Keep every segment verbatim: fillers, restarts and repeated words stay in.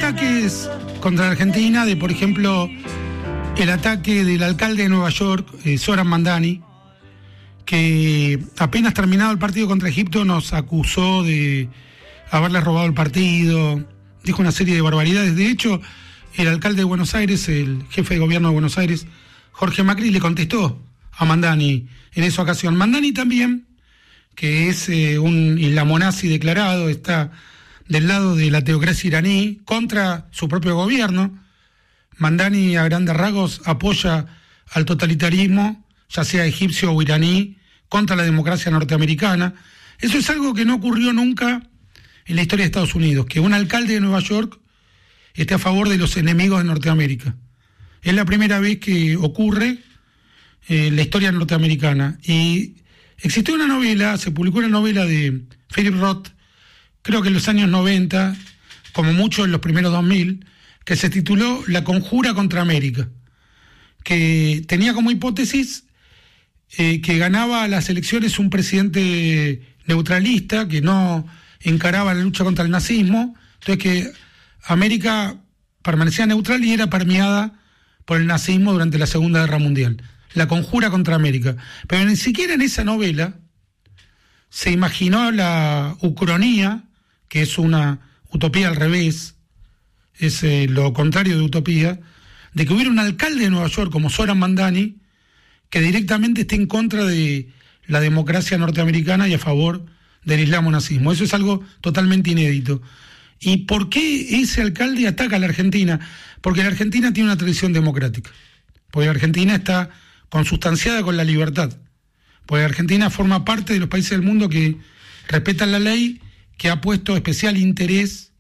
ataques contra la Argentina, de por ejemplo el ataque del alcalde de Nueva York, eh, Zoran Mandani, que apenas terminado el partido contra Egipto nos acusó de haberle robado el partido, dijo una serie de barbaridades. De hecho, el alcalde de Buenos Aires, el jefe de gobierno de Buenos Aires, Jorge Macri, le contestó a Mandani en esa ocasión. Mandani también, que es eh, un islamonazi declarado, está del lado de la teocracia iraní contra su propio gobierno. Mandani, a grandes rasgos, apoya al totalitarismo, ya sea egipcio o iraní, contra la democracia norteamericana. Eso es algo que no ocurrió nunca en la historia de Estados Unidos, que un alcalde de Nueva York esté a favor de los enemigos de Norteamérica. Es la primera vez que ocurre en la historia norteamericana. Y existió una novela, se publicó una novela de Philip Roth, creo que en los años noventa, como mucho en los primeros dos mil, que se tituló La conjura contra América, que tenía como hipótesis eh, que ganaba las elecciones un presidente neutralista, que no encaraba la lucha contra el nazismo, entonces que América permanecía neutral y era permeada por el nazismo durante la Segunda Guerra Mundial. La conjura contra América. Pero ni siquiera en esa novela se imaginó la ucronía, que es una utopía al revés, es eh, lo contrario de utopía, de que hubiera un alcalde de Nueva York como Zoran Mandani que directamente esté en contra de la democracia norteamericana y a favor del islamo-nazismo. Eso es algo totalmente inédito. ¿Y por qué ese alcalde ataca a la Argentina? Porque la Argentina tiene una tradición democrática. Porque la Argentina está consustanciada con la libertad. Porque la Argentina forma parte de los países del mundo que respetan la ley, que ha puesto especial interés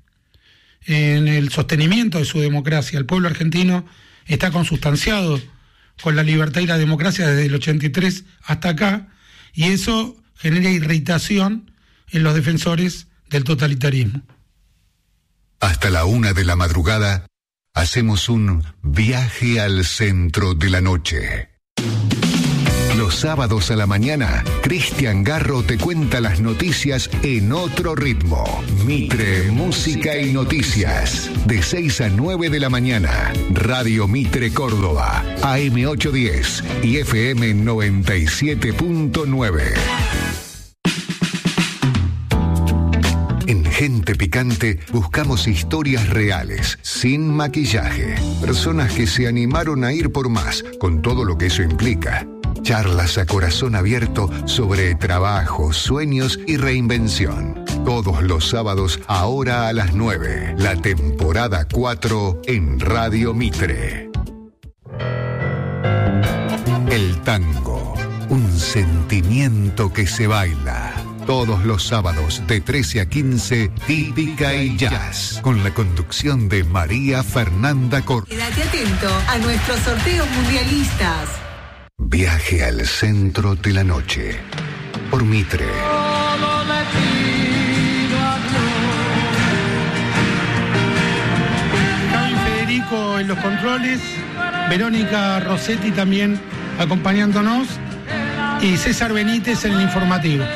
en el sostenimiento de su democracia. El pueblo argentino está consustanciado con la libertad y la democracia desde el ochenta y tres hasta acá, y eso genera irritación en los defensores del totalitarismo. Hasta la una de la madrugada hacemos un viaje al centro de la noche. Los sábados a la mañana, Cristian Garro te cuenta las noticias en otro ritmo. Mitre, música y noticias. De seis a nueve de la mañana, Radio Mitre Córdoba, A M ochocientos diez y F M noventa y siete punto nueve. En Gente Picante buscamos historias reales, sin maquillaje. Personas que se animaron a ir por más, con todo lo que eso implica. Charlas a corazón abierto sobre trabajo, sueños y reinvención. Todos los sábados, ahora a las nueve. La temporada cuatro en Radio Mitre. El tango, un sentimiento que se baila. Todos los sábados de trece a quince, Típica y Jazz, con la conducción de María Fernanda Córdoba. Quédate atento a nuestros sorteos mundialistas. Viaje al centro de la noche, por Mitre. Javi Federico en los controles, Verónica Rossetti también acompañándonos, y César Benítez en el informativo.